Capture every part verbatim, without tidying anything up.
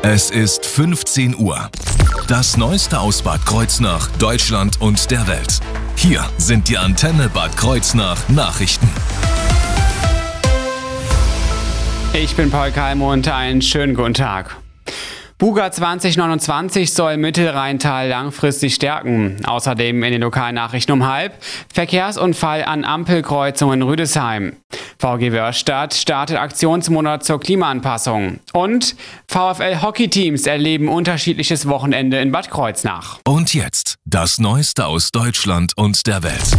Es ist fünfzehn Uhr. Das Neueste aus Bad Kreuznach, Deutschland und der Welt. Hier sind die Antenne Bad Kreuznach Nachrichten. Ich bin Paul Kalmo und einen schönen guten Tag. Buga zwanzig neunundzwanzig soll Mittelrheintal langfristig stärken. Außerdem in den Lokalnachrichten um halb Verkehrsunfall an Ampelkreuzungen Rüdesheim. V G Wörstadt startet Aktionsmonat zur Klimaanpassung. Und VfL Hockeyteams erleben unterschiedliches Wochenende in Bad Kreuznach. Und jetzt das Neueste aus Deutschland und der Welt.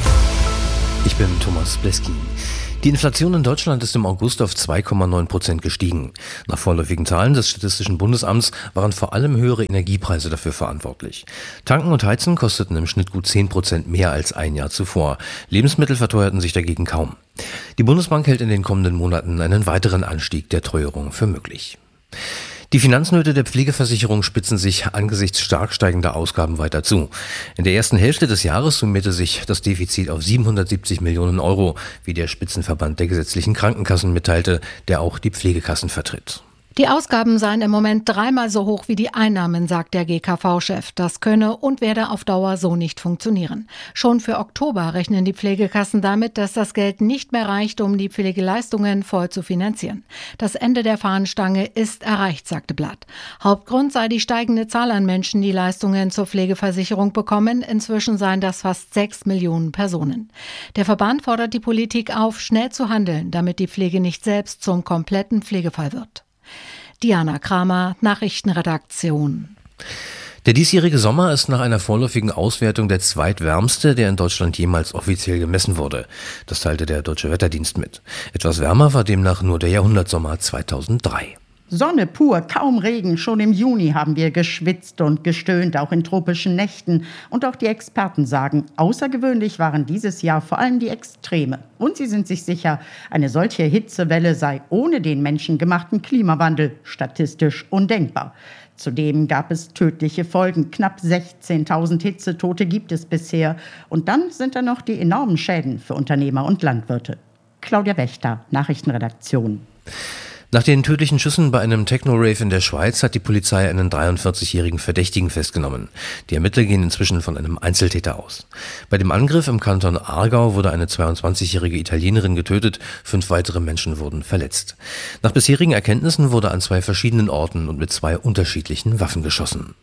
Ich bin Thomas Bleski. Die Inflation in Deutschland ist im August auf zwei Komma neun Prozent gestiegen. Nach vorläufigen Zahlen des Statistischen Bundesamts waren vor allem höhere Energiepreise dafür verantwortlich. Tanken und Heizen kosteten im Schnitt gut zehn Prozent mehr als ein Jahr zuvor. Lebensmittel verteuerten sich dagegen kaum. Die Bundesbank hält in den kommenden Monaten einen weiteren Anstieg der Teuerung für möglich. Die Finanznöte der Pflegeversicherung spitzen sich angesichts stark steigender Ausgaben weiter zu. In der ersten Hälfte des Jahres summierte sich das Defizit auf siebenhundertsiebzig Millionen Euro, wie der Spitzenverband der gesetzlichen Krankenkassen mitteilte, der auch die Pflegekassen vertritt. Die Ausgaben seien im Moment dreimal so hoch wie die Einnahmen, sagt der G K V-Chef. Das könne und werde auf Dauer so nicht funktionieren. Schon für Oktober rechnen die Pflegekassen damit, dass das Geld nicht mehr reicht, um die Pflegeleistungen voll zu finanzieren. Das Ende der Fahnenstange ist erreicht, sagte Blatt. Hauptgrund sei die steigende Zahl an Menschen, die Leistungen zur Pflegeversicherung bekommen. Inzwischen seien das fast sechs Millionen Personen. Der Verband fordert die Politik auf, schnell zu handeln, damit die Pflege nicht selbst zum kompletten Pflegefall wird. Diana Kramer, Nachrichtenredaktion. Der diesjährige Sommer ist nach einer vorläufigen Auswertung der zweitwärmste, der in Deutschland jemals offiziell gemessen wurde. Das teilte der Deutsche Wetterdienst mit. Etwas wärmer war demnach nur der Jahrhundertsommer zweitausenddrei. Sonne pur, kaum Regen. Schon im Juni haben wir geschwitzt und gestöhnt, auch in tropischen Nächten. Und auch die Experten sagen, außergewöhnlich waren dieses Jahr vor allem die Extreme. Und sie sind sich sicher, eine solche Hitzewelle sei ohne den menschengemachten Klimawandel statistisch undenkbar. Zudem gab es tödliche Folgen. Knapp sechzehntausend Hitzetote gibt es bisher. Und dann sind da noch die enormen Schäden für Unternehmer und Landwirte. Claudia Wächter, Nachrichtenredaktion. Nach den tödlichen Schüssen bei einem Techno-Rave in der Schweiz hat die Polizei einen dreiundvierzigjährigen Verdächtigen festgenommen. Die Ermittler gehen inzwischen von einem Einzeltäter aus. Bei dem Angriff im Kanton Aargau wurde eine zweiundzwanzigjährige Italienerin getötet, fünf weitere Menschen wurden verletzt. Nach bisherigen Erkenntnissen wurde an zwei verschiedenen Orten und mit zwei unterschiedlichen Waffen geschossen.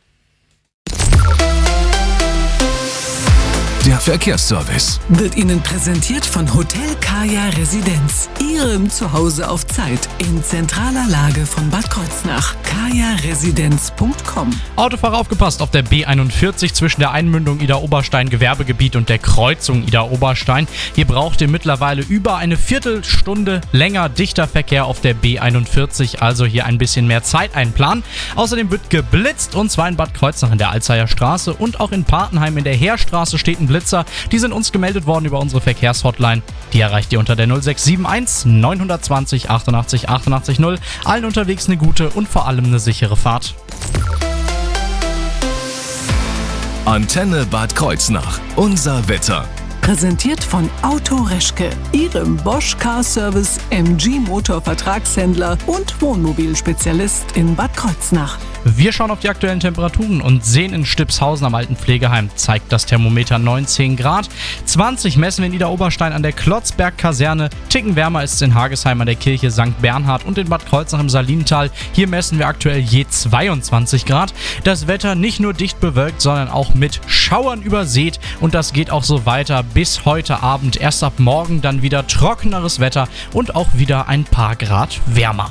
Der Verkehrsservice wird Ihnen präsentiert von Hotel Kaya Residenz. Ihrem Zuhause auf Zeit in zentraler Lage von Bad Kreuznach. kaya residenz punkt com. Autofahrer aufgepasst auf der B einundvierzig zwischen der Einmündung Idar-Oberstein Gewerbegebiet und der Kreuzung Idar-Oberstein. Hier braucht ihr mittlerweile über eine Viertelstunde länger dichter Verkehr auf der B einundvierzig, also hier ein bisschen mehr Zeit einplanen. Außerdem wird geblitzt und zwar in Bad Kreuznach in der Alzeyer Straße und auch in Partenheim in der Heerstraße steht ein Blitz. Die sind uns gemeldet worden über unsere Verkehrshotline. Die erreicht ihr unter der null sechs sieben eins neun zwei null achtundachtzig achtundachtzig null. Allen unterwegs eine gute und vor allem eine sichere Fahrt. Antenne Bad Kreuznach. Unser Wetter. Präsentiert von Auto Reschke, Ihrem Bosch Car Service M G Motor Vertragshändler und Wohnmobilspezialist in Bad Kreuznach. Wir schauen auf die aktuellen Temperaturen und sehen in Stipshausen am alten Pflegeheim zeigt das Thermometer neunzehn Grad. zwanzig messen wir in Idar-Oberstein an der Klotzberg-Kaserne. Ticken wärmer ist es in Hagesheim an der Kirche Sankt Bernhard und in Bad Kreuznach im Salinental. Hier messen wir aktuell je zweiundzwanzig Grad. Das Wetter nicht nur dicht bewölkt, sondern auch mit Schauern übersät. Und das geht auch so weiter bis heute Abend. Erst ab morgen dann wieder trockeneres Wetter und auch wieder ein paar Grad wärmer.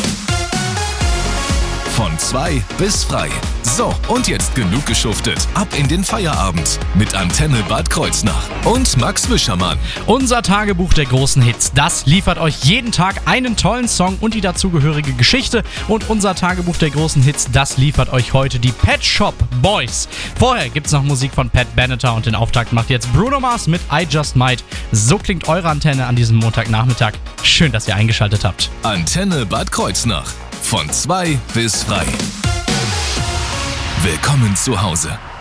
Von zwei bis frei. So, und jetzt genug geschuftet. Ab in den Feierabend mit Antenne Bad Kreuznach und Max Wischermann. Unser Tagebuch der großen Hits, das liefert euch jeden Tag einen tollen Song und die dazugehörige Geschichte. Und unser Tagebuch der großen Hits, das liefert euch heute die Pet Shop Boys. Vorher gibt's noch Musik von Pat Benatar und den Auftakt macht jetzt Bruno Mars mit I Just Might. So klingt eure Antenne an diesem Montagnachmittag. Schön, dass ihr eingeschaltet habt. Antenne Bad Kreuznach. Von zwei bis frei. Willkommen zu Hause.